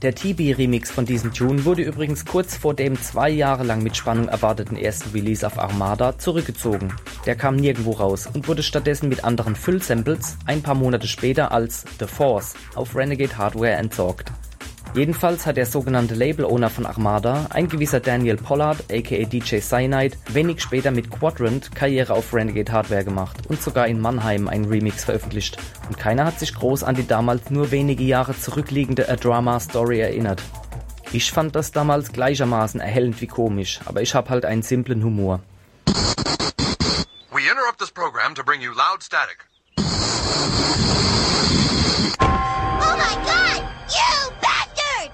Der TB-Remix von diesem Tune wurde übrigens kurz vor dem 2 Jahre lang mit Spannung erwarteten ersten Release auf Armada zurückgezogen. Der kam nirgendwo raus und wurde stattdessen mit anderen Füllsamples ein paar Monate später als The Force auf Renegade Hardware entsorgt. Jedenfalls hat der sogenannte Label-Owner von Armada, ein gewisser Daniel Pollard aka DJ Cyanide, wenig später mit Quadrant Karriere auf Renegade Hardware gemacht und sogar in Mannheim einen Remix veröffentlicht. Und keiner hat sich groß an die damals nur wenige Jahre zurückliegende A Drama Story erinnert. Ich fand das damals gleichermaßen erhellend wie komisch, aber ich hab halt einen simplen Humor. We interrupt this program to bring you loud static. Oh my God! You bastard!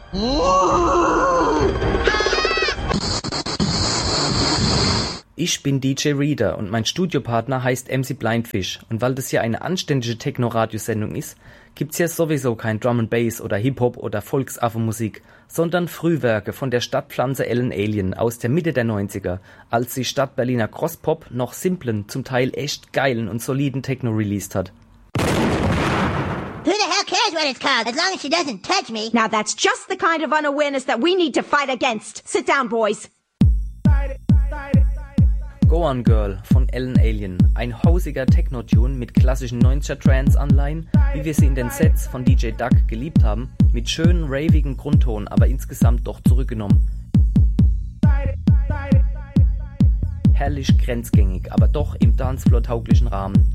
Ich bin DJ Reader und mein Studiopartner heißt MC Blindfish und weil das hier eine anständige Techno-Radiosendung ist, gibt's hier sowieso kein Drum and Bass oder Hip-Hop oder Volksaffen-Musik, sondern Frühwerke von der Stadtpflanze Ellen Alien aus der Mitte der 90er, als die Stadt Berliner Crosspop noch simplen, zum Teil echt geilen und soliden Techno released hat. Who the hell cares what it's called, as long as she doesn't touch me? Now that's just the kind of unawareness that we need to fight against. Sit down, boys. Go On Girl von Ellen Alien, ein hausiger Techno-Tune mit klassischen 90er-Trance-Anleihen, wie wir sie in den Sets von DJ Duck geliebt haben, mit schönen, ravigen Grundton, aber insgesamt doch zurückgenommen. Herrlich grenzgängig, aber doch im Dancefloor-tauglichen Rahmen.